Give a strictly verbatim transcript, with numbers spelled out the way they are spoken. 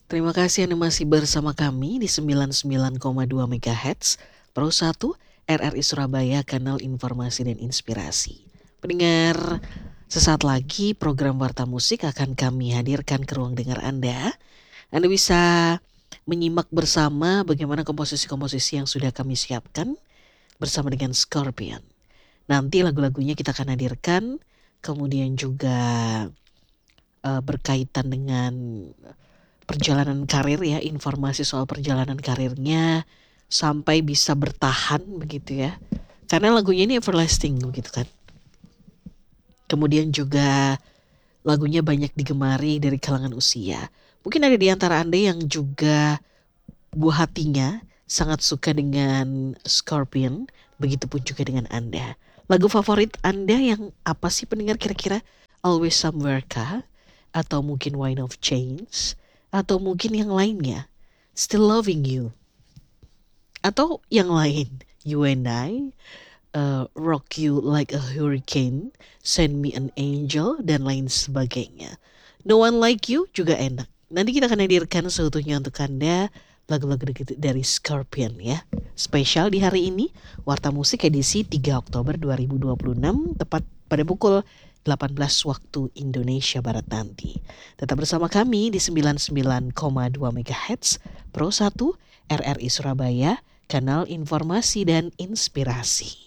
Terima kasih Anda masih bersama kami di sembilan puluh sembilan koma dua MHz Pro satu R R I Surabaya, kanal informasi dan inspirasi. Pendengar, sesaat lagi program Warta Musik akan kami hadirkan ke ruang dengar Anda. Anda bisa menyimak bersama bagaimana komposisi-komposisi yang sudah kami siapkan bersama dengan Scorpion. Nanti lagu-lagunya kita akan hadirkan, kemudian juga uh, berkaitan dengan perjalanan karir ya, informasi soal perjalanan karirnya sampai bisa bertahan begitu ya. Karena lagunya ini everlasting begitu kan. Kemudian juga lagunya banyak digemari dari kalangan usia. Mungkin ada di antara Anda yang juga buah hatinya sangat suka dengan Scorpion, begitupun juga dengan Anda. Lagu favorit Anda yang apa sih pendengar kira-kira? Always Somewhere kah? Atau mungkin Wine of Change? Atau mungkin yang lainnya? Still Loving You? Atau yang lain? You and I? Uh, Rock You Like a Hurricane? Send Me an Angel? Dan lain sebagainya. No One Like You juga enak. Nanti kita akan hadirkan seutuhnya untuk Anda lagu-lagu dari Scorpion ya. Spesial di hari ini, Warta Musik edisi tiga Oktober dua ribu dua puluh enam, tepat pada pukul delapan belas waktu Indonesia Barat nanti. Tetap bersama kami di sembilan puluh sembilan koma dua MHz Pro satu R R I Surabaya, kanal informasi dan inspirasi.